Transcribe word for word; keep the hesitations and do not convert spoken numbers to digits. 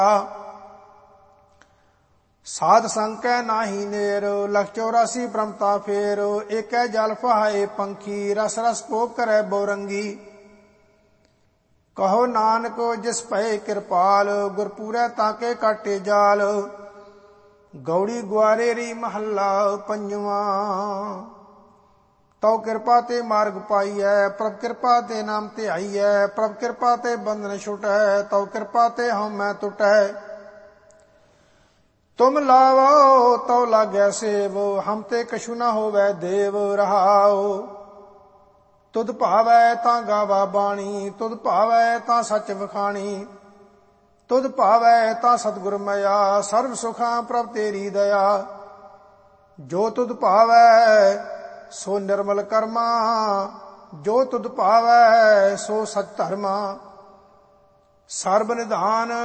ਸਾਧ ਸੰਕੈ ਨਾਹੀ ਨੇਰ, ਲਖ ਚੌਰਾਸੀ ਬ੍ਰਹਮਤਾ ਫੇਰ। ਏਕੈ ਜਲ ਫਹਾਏ ਪੰਖੀ, ਰਸ ਰਸ ਭੋਗ ਕਰੈ ਬੌਰੰਗੀ। ਕਹੋ ਨਾਨਕ ਜਿਸ ਭਏ ਕਿਰਪਾਲ, ਗੁਰਪੂਰੈ ਤਾਕੇ ਕਾਟੇ ਜਾਲ। ਗੌੜੀ ਗੁਆਰੇਰੀ ਮਹੱਲਾ ਪੰਜਵਾਂ। ਤਉ ਕਿਰਪਾ ਤੇ ਮਾਰਗ ਪਾਈਐ, ਪ੍ਰਭ ਕਿਰਪਾ ਤੇ ਨਾਮ ਧਿਆਈਐ। ਪ੍ਰਭ ਕਿਰਪਾ ਤੇ ਬੰਧਨ ਛੁਟੈ, ਤਉ ਕਿਰਪਾ ਤੇ ਹਉਮੈ ਟੁਟੈ। ਤੁਮ ਲਾਵੋ ਤਉ ਲਾਗੈ ਸੇਵ, ਹਮ ਤੇ ਕਛੁ ਨ ਹੋਵੈ ਦੇਵ। ਰਹਾਉ ਤੁਧ ਭਾਵੈ ਤਾਂ ਗਾਵਾ ਬਾਣੀ, ਤੁਧ ਭਾਵੈ ਤਾਂ ਸੱਚ ਵਖਾਣੀ। ਤੁਧ ਭਾਵੈ ਤਾਂ ਸਤਿਗੁਰ ਮਇਆ, ਸਰਬ ਸੁਖਾਂ ਪ੍ਰਭ ਤੇਰੀ ਦਇਆ। ਜੋ ਤੁਧ ਭਾਵੈ ਸੋ ਨਿਰਮਲ ਕਰਮਾ, ਜੋ ਤੁਧ ਭਾਵੈ ਸੋ ਸਚ ਧਰਮਾ। ਸਰਬ ਨਿਧਾਨ